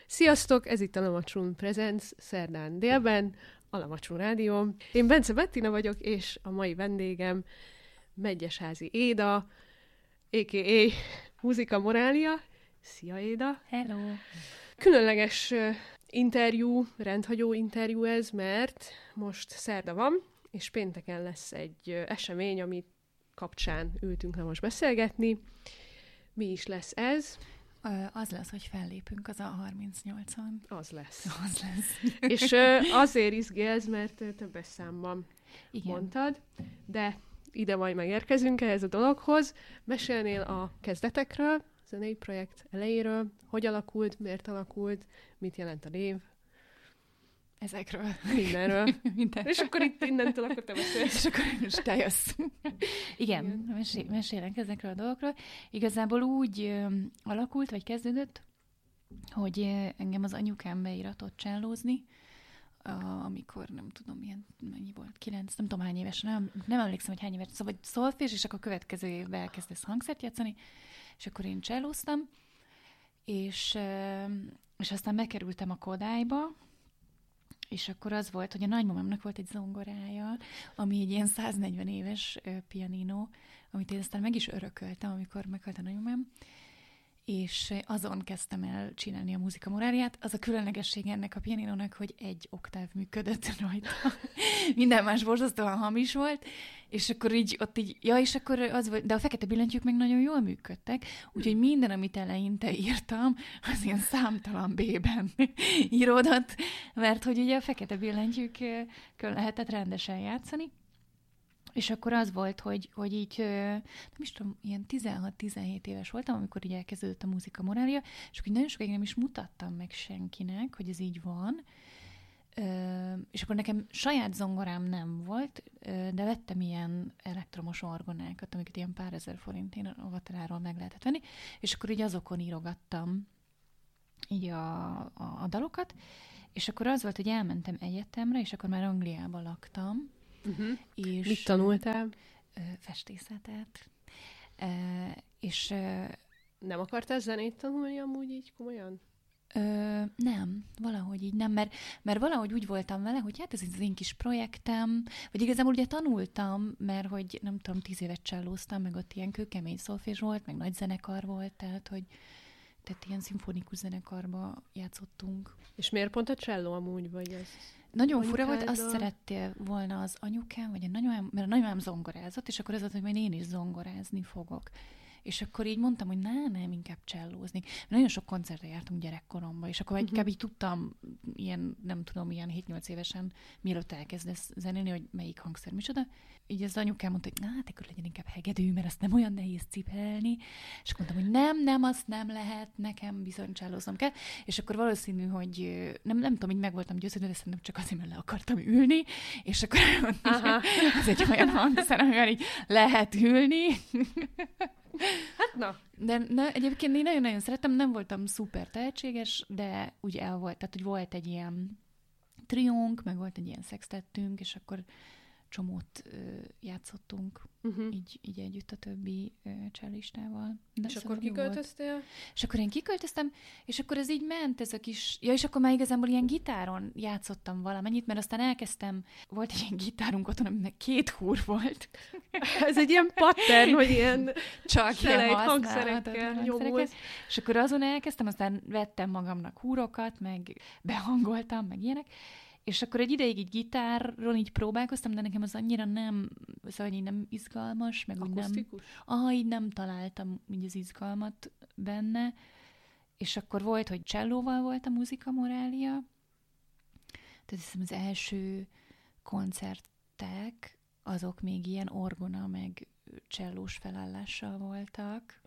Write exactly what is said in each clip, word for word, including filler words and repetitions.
Sziasztok, ez itt a Lamacsún Presents szerdán délben, a Lamacsún Rádió. Én Bence Bettina vagyok, és a mai vendégem Medgyesházy Éda, á ká á. Muzika Morália. Szia, Éda! Hello! Különleges uh, interjú, rendhagyó interjú ez, mert most szerda van, és pénteken lesz egy uh, esemény, amit kapcsán ültünk le most beszélgetni. Mi is lesz ez? Az lesz, hogy fellépünk az A harmincnyolcon. Az lesz. Az lesz. És uh, azért izgélsz, mert uh, többes számban Igen. mondtad, de ide majd megérkezünk ehhez a dologhoz. Mesélnél a kezdetekről, a zenei projekt elejéről, hogy alakult, miért alakult, mit jelent a név? Ezekről. Mindenről. Mindenről. És akkor itt innentől akkor te beszélsz. És akkor most te jössz. Igen, Igen. Mesél, mesélek ezekről a dolgokról. Igazából úgy ö, alakult, vagy kezdődött, hogy ö, engem az anyukám beíratott csellózni, Uh, amikor nem tudom, milyen, mennyi volt, kilenc, nem tudom hány éves, nem, nem emlékszem, hogy hány éves, szóval vagy szolfés, és akkor a következő évben elkezdesz hangszert játszani, és akkor én csellóztam, és, uh, és aztán bekerültem a Kodályba, és akkor az volt, hogy a nagymamámnak volt egy zongorája, ami egy ilyen száznegyven éves uh, pianino, amit én aztán meg is örököltem, amikor meghalt a nagymamám, és azon kezdtem el csinálni a Muzika Moráliát. Az a különlegesség ennek a pianinónak, hogy egy oktáv működött rajta. Minden más borzasztóan hamis volt, és akkor így ott így, ja, és akkor az volt, de a fekete billentyűk meg nagyon jól működtek, úgyhogy minden, amit eleinte írtam, az ilyen számtalan B-ben íródott, mert hogy ugye a fekete billentyűkkel lehetett rendesen játszani. És akkor az volt, hogy, hogy így, nem is tudom, ilyen tizenhat-tizenhét éves voltam, amikor így elkezdődött a Muzika Morália, és akkor nagyon sokáig nem is mutattam meg senkinek, hogy ez így van. És akkor nekem saját zongorám nem volt, de vettem ilyen elektromos orgonákat, amiket ilyen pár ezer forintén a Vataráról meg lehetett venni, és akkor így azokon írogattam így a, a, a dalokat, és akkor az volt, hogy elmentem egyetemre, és akkor már Angliában laktam. Uh-huh. És mit tanultál? Festészetet. És nem akartál zenét tanulni amúgy így komolyan? Ö, nem, valahogy így nem, mert, mert valahogy úgy voltam vele, hogy hát ez az én kis projektem, vagy igazából ugye tanultam, mert hogy nem tudom, tíz évet csellóztam, meg ott ilyen kőkemény szolfés volt, meg nagy zenekar volt, tehát hogy tehát ilyen szimfonikus zenekarba játszottunk. És miért pont a cselló amúgy, vagy ez? Nagyon fura volt, azt szerette volna az anyukám, vagy a nagymamám, mert a nagymamám zongorázott, és akkor ez az, hogy majd én is zongorázni fogok. És akkor így mondtam, hogy nem, nem, inkább csellózni. Nagyon sok koncertre jártunk gyerekkoromban, és akkor uh-huh. inkább így tudtam, ilyen, nem tudom, ilyen hét-nyolc évesen, mielőtt elkezdesz zenélni, hogy melyik hangszer micsoda. Így az anyukám mondta, hogy hát akkor legyen inkább hegedű, mert azt nem olyan nehéz cipelni. És akkor mondtam, hogy nem, nem, azt nem lehet, nekem bizony csellóznom kell. És akkor valószínű, hogy nem, nem tudom, így meg voltam győződve, de szerintem csak azért, mert le akartam ülni, és akkor ez egy olyan hangszer, amivel így lehet ülni. Hát na. De na, egyébként én nagyon-nagyon szerettem, nem voltam szuper tehetséges, de úgy el volt, tehát hogy volt egy ilyen triónk, meg volt egy ilyen szextettünk, és akkor csomót ö, játszottunk uh-huh. így, így együtt a többi ö, csellistával. De és szóval akkor kiköltöztél? És akkor én kiköltöztem, és akkor ez így ment, ez a kis... Ja, és akkor már igazából ilyen gitáron játszottam valamennyit, mert aztán elkezdtem, volt egy ilyen gitárunk otthon, aminek két húr volt. Ez egy ilyen pattern, hogy ilyen csak ilyen hangszerekkel nyomul. És akkor azon elkezdtem, aztán vettem magamnak húrokat, meg behangoltam, meg ilyenek. És akkor egy ideig így gitárról így próbálkoztam, de nekem az annyira nem, szóval így nem izgalmas, meg úgy nem... Aha, így nem találtam így az izgalmat benne. És akkor volt, hogy csellóval volt a Muzika Morália. Tehát hiszem az első koncertek, azok még ilyen orgona, meg csellós felállással voltak.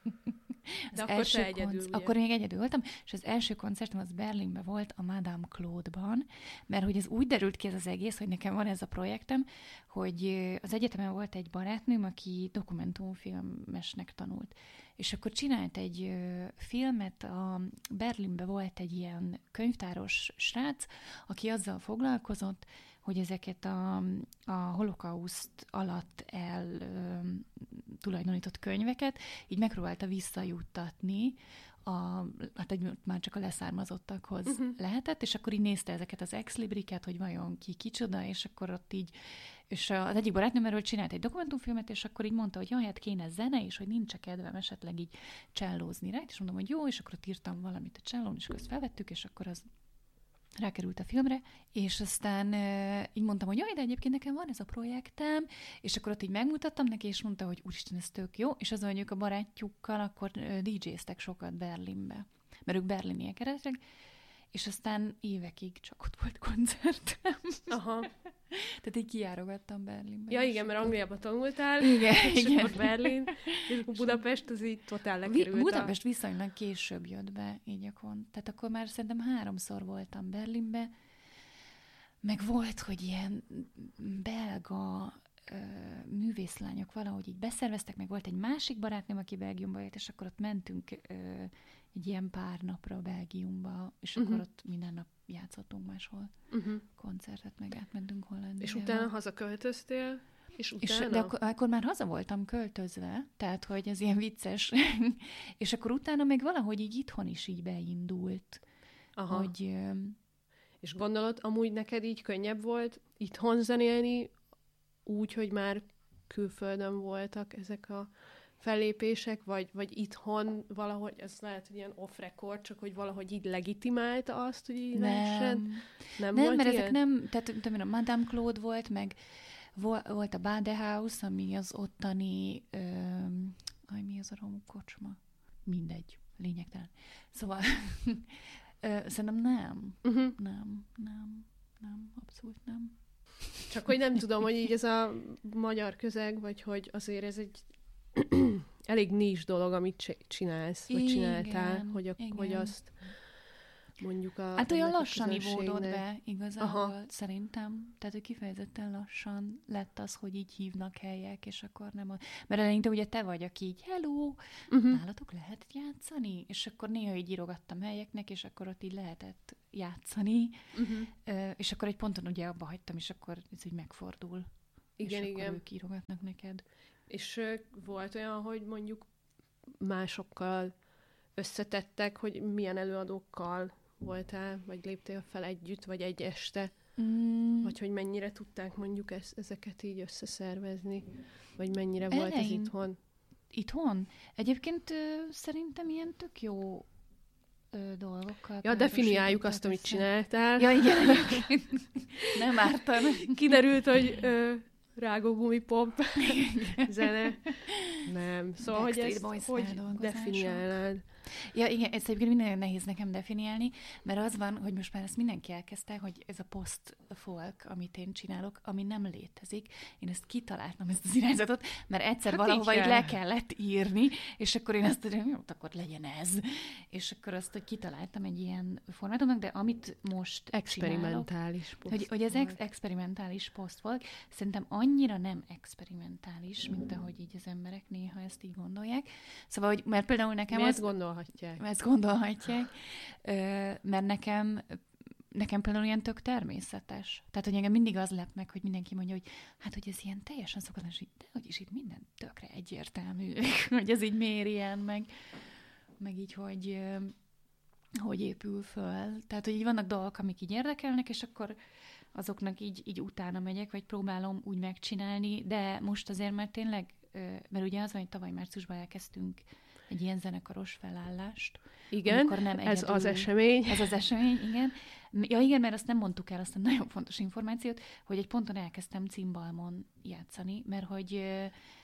De akkor te egyedül, konc- Akkor még egyedül voltam, és az első koncertem az Berlinben volt, a Madame Claude-ban, mert hogy ez úgy derült ki ez az egész, hogy nekem van ez a projektem, hogy az egyetemen volt egy barátnőm, aki dokumentumfilmesnek tanult. És akkor csinált egy filmet, a Berlinben volt egy ilyen könyvtáros srác, aki azzal foglalkozott, hogy ezeket a, a holokauszt alatt el ö, tulajdonított könyveket így megpróbálta visszajuttatni a, hát egy, már csak a leszármazottakhoz uh-huh. lehetett, és akkor így nézte ezeket az ex-libriket, hogy vajon ki kicsoda, és akkor ott így, és az egyik barátnőm erről csinált egy dokumentumfilmet, és akkor így mondta, hogy jaj, hát kéne zene, és hogy nincs a kedvem esetleg így csellózni rá, és mondom, hogy jó, és akkor ott írtam valamit a csellón, és akkor azt felvettük, és akkor az rákerült a filmre, és aztán e, így mondtam, hogy jaj, de egyébként nekem van ez a projektem, és akkor ott így megmutattam neki, és mondta, hogy úristen, ez tök jó, és azon, hogy ők a barátjukkal akkor dé jéztek sokat Berlinbe, mert ők berliniek eredetileg, és aztán évekig csak ott volt koncertem. Aha. Tehát így kijárogattam Berlinbe. Ja, igen, mert Angliában tanultál, igen, és igen. akkor Berlin, és akkor Budapest az így totál lekerült. Budapest a... viszonylag később jött be, így a kon. Tehát akkor már szerintem háromszor voltam Berlinbe, meg volt, hogy ilyen belga ö, művészlányok valahogy így beszerveztek, meg volt egy másik barátnőm, aki Belgiumba jött, és akkor ott mentünk ö, egy ilyen pár napra Belgiumba, és uh-huh. akkor ott minden nap játszottunk máshol uh-huh. koncertet, meg átmentünk Hollandiába. És utána hazaköltöztél? És utána? És, de akkor, akkor már haza voltam költözve, tehát, hogy ez ilyen vicces. És akkor utána meg valahogy így itthon is így beindult. Aha. Hogy... És gondolod, amúgy neked így könnyebb volt itthon zenélni, úgy, hogy már külföldön voltak ezek a fellépések, vagy, vagy itthon valahogy, ez lehet, hogy ilyen off-record, csak hogy valahogy így legitimálta azt, hogy így lehessen? Nem, nem, nem volt mert ilyen? ezek nem, tehát tudom, a Madame Claude volt, meg volt a Badehouse, ami az ottani, öm, aj, mi az a romú kocsma? Mindegy, lényegtelen. Szóval ö, szerintem nem, uh-huh. nem, nem, nem, abszolút nem. Csak hogy nem tudom, hogy így ez a magyar közeg, vagy hogy azért ez egy elég nincs dolog, amit csinálsz, vagy igen, csináltál, hogy, a, hogy azt mondjuk a... Hát olyan lassan ivódott be igazából, aha. szerintem. Tehát, hogy kifejezetten lassan lett az, hogy így hívnak helyek, és akkor nem a... Mert eleinte ugye te vagy, aki így, hello, uh-huh. nálatok lehet játszani? És akkor néha így írogattam helyeknek, és akkor ott így lehetett játszani, uh-huh. és akkor egy ponton ugye abba hagytam, és akkor ez így megfordul. Igen, és igen. akkor ők írogatnak neked. És uh, volt olyan, hogy mondjuk másokkal összetettek, hogy milyen előadókkal voltál, vagy léptél fel együtt, vagy egy este, mm. vagy hogy mennyire tudták mondjuk ezt, ezeket így összeszervezni, vagy mennyire Elein. volt ez itthon? Itthon? Egyébként ö, szerintem ilyen tök jó ö, dolgokkal. Ja, definiáljuk azt, amit össze. csináltál. Ja, igen. Nem ártan. Kiderült, hogy ö, rágógumi pop zene. Nem. Szóval, Backstreet hogy ezt hogy definiálnád? Ja, igen, ez egyébként minden nehéz nekem definiálni, mert az van, hogy most már ezt mindenki elkezdte, hogy ez a post-folk, amit én csinálok, ami nem létezik. Én ezt kitaláltam, ezt az irányzatot, mert egyszer hát valahova így le kellett írni, és akkor én azt mondom, jó, akkor legyen ez. És akkor azt, hogy kitaláltam egy ilyen formátumnak, de amit most experimentális csinálok, hogy, hogy ez ex- experimentális post-folk, szerintem annyira nem experimentális, mint ahogy így az emberek néha ezt így gondolják. Szóval, hogy, mert például nekem Mi az... ezt gondolhatják. Ezt gondolhatják, mert nekem, nekem például ilyen tök természetes. Tehát, hogy engem mindig az lep meg, hogy mindenki mondja, hogy hát, hogy ez ilyen teljesen szokatlan, de hogy is itt minden tökre egyértelmű, hogy ez így miért ilyen, meg, meg így, hogy, hogy épül föl. Tehát, hogy így vannak dolgok, amik így érdekelnek, és akkor azoknak így, így utána megyek, vagy próbálom úgy megcsinálni, de most azért már tényleg, mert ugye az van, hogy tavaly márciusban elkezdtünk egy ilyen zenekaros felállást. Igen, nem ez egyedül, az esemény. Ez az esemény, igen. Ja, igen, mert azt nem mondtuk el, azt a nagyon fontos információt, hogy egy ponton elkezdtem cimbalmon játszani, mert hogy ö,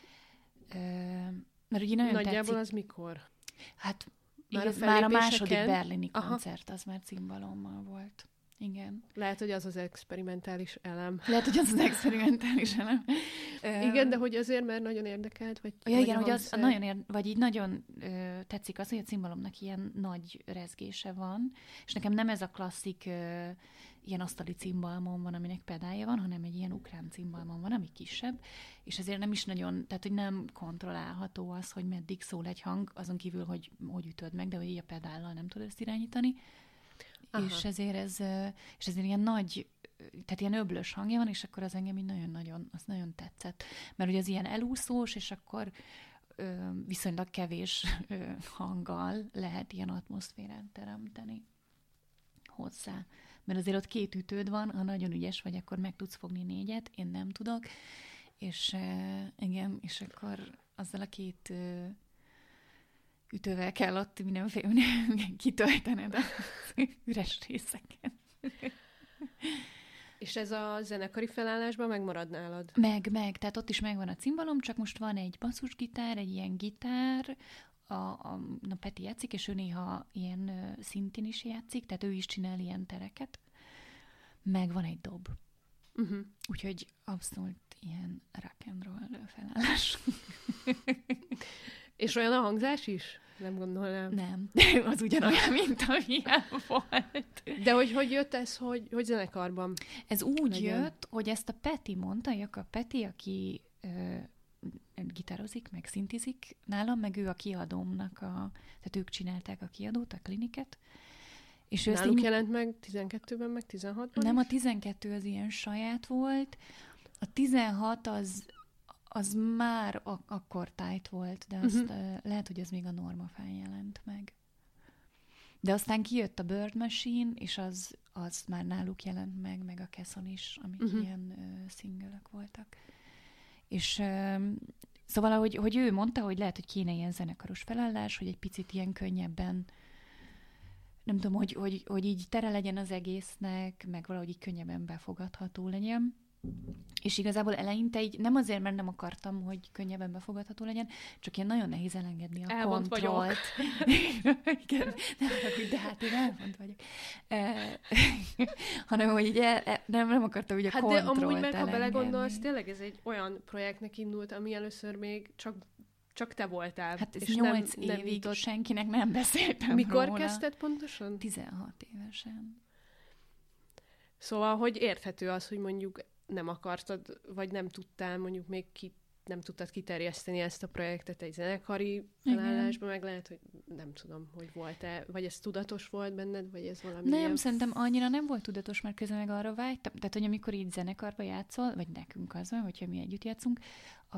ö, mert ugye nagyon nagyjából tetszik. Az mikor? Hát már, igaz, a már a második berlini aha. koncert, az már cimbalommal volt. Igen. Lehet, hogy az az experimentális elem. Lehet, hogy az az experimentális elem. Igen, de hogy azért, mert nagyon érdekelt, vagy... Ja, igen, hogy az nagyon ér, vagy így nagyon ö, tetszik az, hogy a cimbalomnak ilyen nagy rezgése van, és nekem nem ez a klasszik ö, ilyen asztali cimbalmon van, aminek pedálja van, hanem egy ilyen ukrán cimbalmon van, ami kisebb, és ezért nem is nagyon, tehát hogy nem kontrollálható az, hogy meddig szól egy hang, azon kívül, hogy hogy ütöd meg, de hogy így a pedállal nem tudod ezt irányítani. Aha. És ezért ez, és ezért ilyen nagy, tehát ilyen öblös hangja van, és akkor az engem így nagyon-nagyon, az nagyon tetszett. Mert ugye az ilyen elúszós, és akkor ö, viszonylag kevés ö, hanggal lehet ilyen atmoszférát teremteni hozzá. Mert azért ott két ütőd van, ha nagyon ügyes vagy, akkor meg tudsz fogni négyet, én nem tudok, és uh, igen, és akkor azzal a két uh, ütővel kell ott mindenféle kitöltened az üres részeket. És ez a zenekari felállásban megmarad nálad? Meg, meg, tehát ott is megvan a cimbalom, csak most van egy basszusgitár, egy ilyen gitár, a, a, a Peti játszik, és ő néha ilyen uh, szintén is játszik, tehát ő is csinál ilyen tereket. Meg van egy dob. Uh-huh. Úgyhogy abszolút ilyen rock and roll felállás. És olyan a hangzás is? Nem gondolnám. Nem. Az ugyanolyan, mint amilyen volt. De hogy hogy jött ez, hogy, hogy zenekarban? Ez úgy legyen. jött, hogy ezt a Peti mondta, Jakab Peti, aki ö, gitározik, meg szintizik nálam, meg ő a kiadómnak, a, tehát ők csinálták a kiadót, a kliniket. És náluk így... jelent meg tizenkettőben, meg tizenhatban Nem, is? a tizenkettő az ilyen saját volt. A tizenhat az, az már ak- akkor tájt volt, de azt uh-huh. uh, lehet, hogy az még a Normafán jelent meg. De aztán kijött a Bird Machine, és az, az már náluk jelent meg, meg a Kesson is, amik uh-huh. ilyen uh, szingölök voltak. És uh, szóval, hogy, hogy ő mondta, hogy lehet, hogy kéne ilyen zenekaros felállás, hogy egy picit ilyen könnyebben, nem tudom, hogy, hogy, hogy így tere legyen az egésznek, meg valahogy így könnyebben befogadható legyen. És igazából eleinte így nem azért, mert nem akartam, hogy könnyebben befogadható legyen, csak ilyen nagyon nehéz elengedni a elvont kontrollt. Igen, nem, de hát én elvont vagyok. E, hanem, hogy így el, el, nem, nem akartam úgy a hát kontrollt de amúgy meg, ha elengedni. belegondolsz, tényleg ez egy olyan projektnek indult, ami először még csak Csak te voltál. Hát ez és nyolc nem, nem évig jutott... senkinek nem beszéltem Mikor róla. kezdted pontosan? tizenhat évesen. Szóval, hogy érthető az, hogy mondjuk nem akartad, vagy nem tudtál mondjuk még ki, nem tudtad kiterjeszteni ezt a projektet egy zenekari felállásba, meg lehet, hogy nem tudom, hogy volt-e, vagy ez tudatos volt benned, vagy ez valami Nem, ilyen... szerintem annyira nem volt tudatos, mert közben meg arra vágytam. Tehát, hogy amikor így zenekarba játszol, vagy nekünk az van, hogyha mi együtt játszunk,